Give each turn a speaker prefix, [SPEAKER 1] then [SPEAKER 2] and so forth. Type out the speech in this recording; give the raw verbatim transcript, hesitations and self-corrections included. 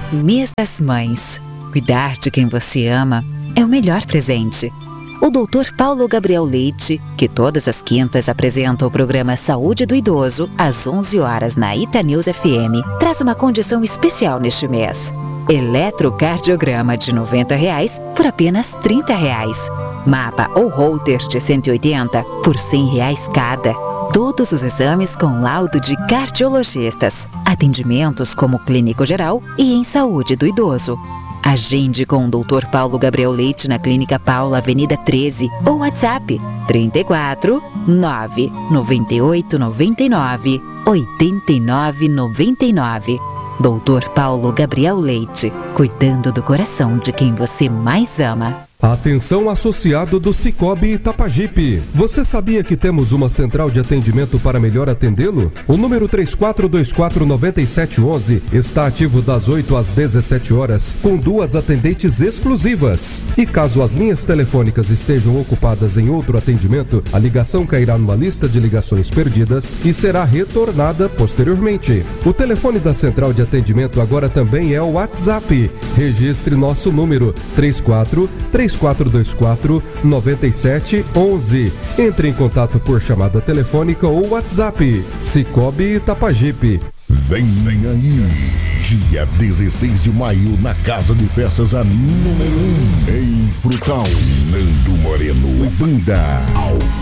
[SPEAKER 1] Mês das Mães. Cuidar de quem você ama é o melhor presente. O doutor Paulo Gabriel Leite, que todas as quintas apresenta o programa Saúde do Idoso, às onze horas na Itanews F M, traz uma condição especial neste mês. Eletrocardiograma de noventa reais por apenas trinta reais. Mapa ou holter de cento e oitenta por cem reais cada. Todos os exames com laudo de cardiologistas. Atendimentos como clínico geral e em saúde do idoso. Agende com o doutor Paulo Gabriel Leite na Clínica Paula, Avenida treze, ou WhatsApp trinta e quatro, nove, noventa e oito, noventa e nove, oitenta e nove, noventa e nove. doutor Paulo Gabriel Leite, cuidando do coração de quem você mais ama.
[SPEAKER 2] Atenção, associado do Cicobi Itapajipe. Você sabia que temos uma central de atendimento para melhor atendê-lo? O número três quatro dois quatro, nove sete um um está ativo das oito às dezessete horas, com duas atendentes exclusivas. E caso as linhas telefônicas estejam ocupadas em outro atendimento, a ligação cairá numa lista de ligações perdidas e será retornada posteriormente. O telefone da central de atendimento agora também é o WhatsApp. Registre nosso número três quatro três quatro dois quatro, nove sete um um. Entre em contato por chamada telefônica ou WhatsApp. Cicobi Itapajipe.
[SPEAKER 3] Vem, vem aí, dia dezesseis de maio, na Casa de Festas a número um, em Frutal, Nando Moreno e Banda. Ao